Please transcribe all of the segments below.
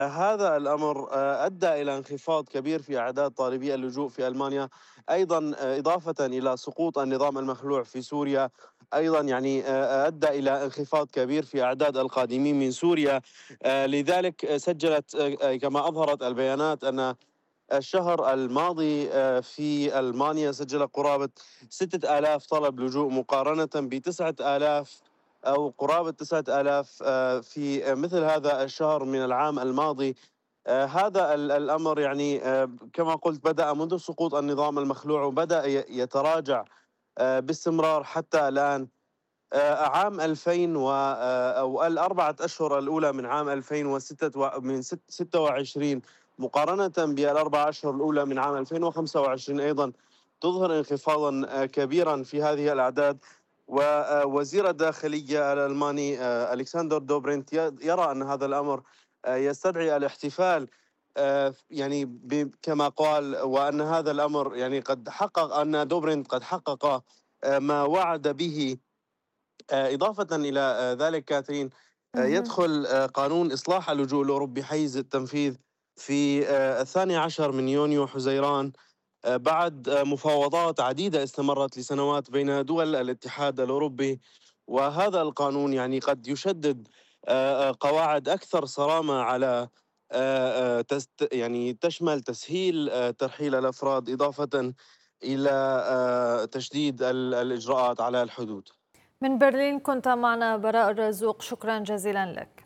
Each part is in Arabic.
هذا الأمر أدى إلى انخفاض كبير في أعداد طالبي اللجوء في ألمانيا، أيضا إضافة إلى سقوط النظام المخلوع في سوريا. أيضا يعني أدى إلى انخفاض كبير في أعداد القادمين من سوريا. لذلك سجلت كما أظهرت البيانات أن الشهر الماضي في ألمانيا سجل قرابة 6000 طلب لجوء مقارنة ب9000 أو قرابة 9000 في مثل هذا الشهر من العام الماضي. هذا الأمر يعني كما قلت بدأ منذ سقوط النظام المخلوع وبدأ يتراجع باستمرار حتى الآن. عام 2000 أو الأربعة أشهر الأولى من عام 2006 من 26 مقارنة بالأربع أشهر الأولى من عام 2025 أيضا تظهر انخفاضا كبيرا في هذه الأعداد. ووزير الداخلية الألماني ألكسندر دوبرنت يرى أن هذا الأمر يستدعي الاحتفال، يعني كما قال، وأن هذا الأمر يعني قد حقق، أن دوبرنت قد حقق ما وعد به. إضافة إلى ذلك كاثرين، مهم. يدخل قانون إصلاح اللجوء الأوروبي حيز التنفيذ في 12 من يونيو حزيران، بعد مفاوضات عديدة استمرت لسنوات بين دول الاتحاد الأوروبي. وهذا القانون يعني قد يشدد قواعد أكثر صرامة على يعني تشمل تسهيل ترحيل الأفراد، إضافة إلى تشديد الإجراءات على الحدود. من برلين كنت معنا براء الرزوق، شكرا جزيلا لك.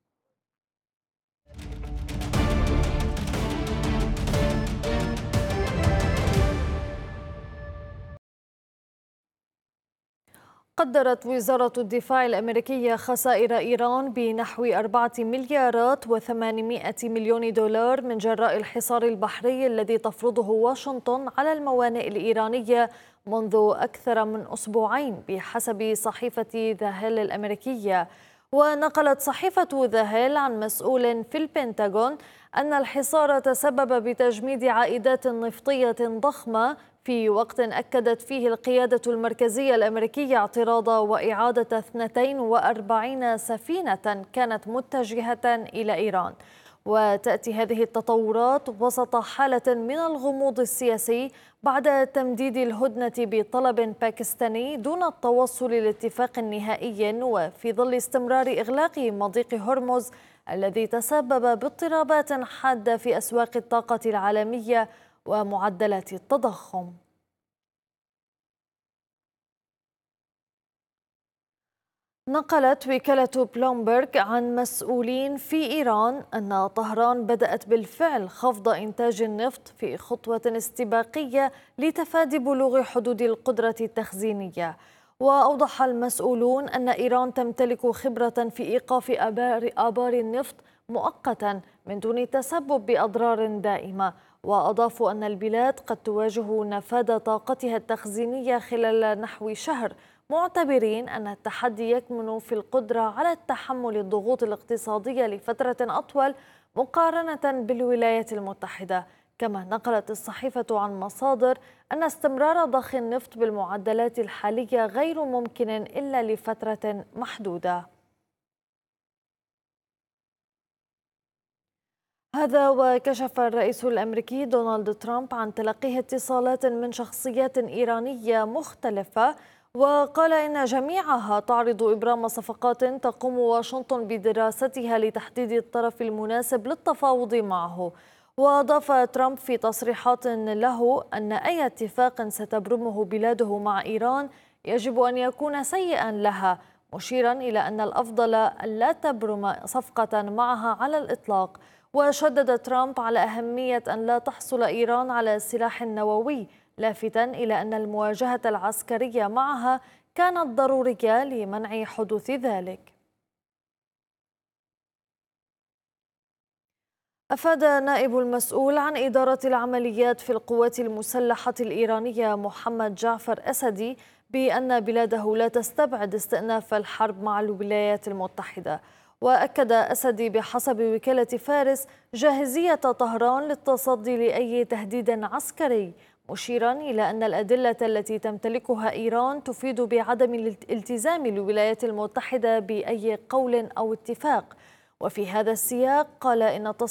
قدرت وزارة الدفاع الأمريكية خسائر إيران بنحو 4 مليارات و800 مليون دولار من جراء الحصار البحري الذي تفرضه واشنطن على الموانئ الإيرانية منذ أكثر من أسبوعين، بحسب صحيفة ذا هيل الأمريكية. ونقلت صحيفة ذا هيل عن مسؤول في البنتاغون أن الحصار تسبب بتجميد عائدات نفطية ضخمة، في وقت أكدت فيه القيادة المركزية الأمريكية اعتراض وإعادة 42 سفينة كانت متجهة إلى إيران. وتأتي هذه التطورات وسط حالة من الغموض السياسي بعد تمديد الهدنة بطلب باكستاني دون التوصل لاتفاق نهائي، وفي ظل استمرار إغلاق مضيق هرمز الذي تسبب باضطرابات حادة في أسواق الطاقة العالمية ومعدلات التضخم. نقلت وكالة بلومبرغ عن مسؤولين في إيران أن طهران بدأت بالفعل خفض إنتاج النفط في خطوة استباقية لتفادي بلوغ حدود القدرة التخزينية. وأوضح المسؤولون أن إيران تمتلك خبرة في إيقاف آبار النفط مؤقتا من دون تسبب بأضرار دائمة. وأضافوا أن البلاد قد تواجه نفاذ طاقتها التخزينية خلال نحو شهر، معتبرين أن التحدي يكمن في القدرة على تحمل الضغوط الاقتصادية لفترة أطول مقارنة بالولايات المتحدة. كما نقلت الصحيفة عن مصادر أن استمرار ضخ النفط بالمعدلات الحالية غير ممكن إلا لفترة محدودة. هذا وكشف الرئيس الأمريكي دونالد ترامب عن تلقيه اتصالات من شخصيات إيرانية مختلفة، وقال إن جميعها تعرض إبرام صفقات تقوم واشنطن بدراستها لتحديد الطرف المناسب للتفاوض معه. وأضاف ترامب في تصريحات له أن أي اتفاق ستبرمه بلاده مع إيران يجب أن يكون سيئا لها، مشيرا إلى أن الأفضل ألا تبرم صفقة معها على الإطلاق. وشدد ترامب على أهمية أن لا تحصل إيران على سلاح نووي، لافتا إلى أن المواجهة العسكرية معها كانت ضرورية لمنع حدوث ذلك. أفاد نائب المسؤول عن إدارة العمليات في القوات المسلحة الإيرانية محمد جعفر أسدي بأن بلاده لا تستبعد استئناف الحرب مع الولايات المتحدة. وأكد أسدي بحسب وكالة فارس جاهزية طهران للتصدي لأي تهديد عسكري، مشيرا إلى أن الأدلة التي تمتلكها إيران تفيد بعدم الالتزام الولايات المتحدة بأي قول أو اتفاق. وفي هذا السياق قال إن